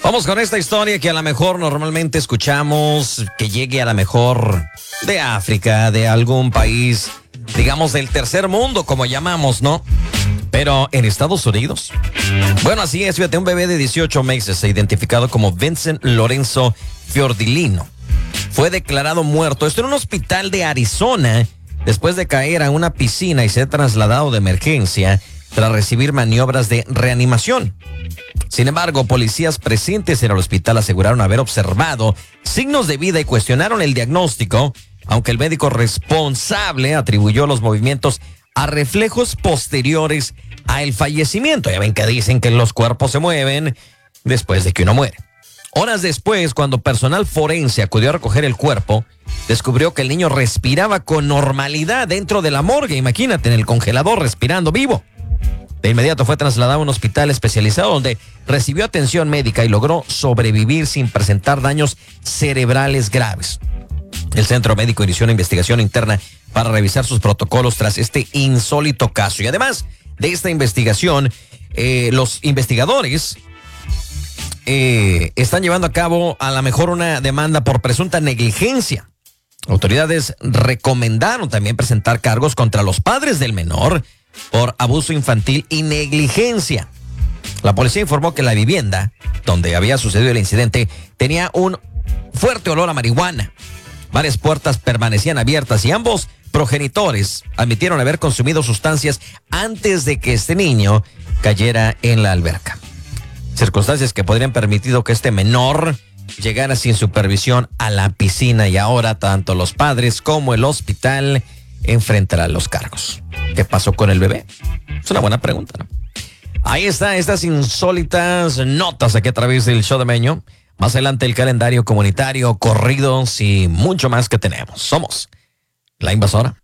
Vamos con esta historia que a lo mejor normalmente escuchamos, que llegue a lo mejor de África, de algún país, digamos del tercer mundo, como llamamos, ¿no? Pero en Estados Unidos. Bueno, así es, fíjate, un bebé de 18 meses, identificado como Vincent Lorenzo Fiordilino, fue declarado muerto. Esto en un hospital de Arizona, después de caer a una piscina y ser trasladado de emergencia tras recibir maniobras de reanimación. Sin embargo, policías presentes en el hospital aseguraron haber observado signos de vida y cuestionaron el diagnóstico, aunque el médico responsable atribuyó los movimientos a reflejos posteriores al fallecimiento. Ya ven que dicen que los cuerpos se mueven después de que uno muere. Horas después, cuando personal forense acudió a recoger el cuerpo, descubrió que el niño respiraba con normalidad dentro de la morgue. Imagínate, en el congelador, respirando vivo. De inmediato fue trasladado a un hospital especializado donde recibió atención médica y logró sobrevivir sin presentar daños cerebrales graves. El centro médico inició una investigación interna para revisar sus protocolos tras este insólito caso. Y además de esta investigación, los investigadores están llevando a cabo a lo mejor una demanda por presunta negligencia. Autoridades recomendaron también presentar cargos contra los padres del menor por abuso infantil y negligencia. La policía informó que la vivienda donde había sucedido el incidente tenía un fuerte olor a marihuana. Varias puertas permanecían abiertas y ambos progenitores admitieron haber consumido sustancias antes de que este niño cayera en la alberca. Circunstancias que podrían permitido que este menor llegara sin supervisión a la piscina, y ahora tanto los padres como el hospital enfrentarán los cargos. ¿Qué pasó con el bebé? Es una buena pregunta, ¿no? Ahí está, estas insólitas notas aquí a través del show de Meño. Más adelante el calendario comunitario, corridos y mucho más que tenemos. Somos La Invasora.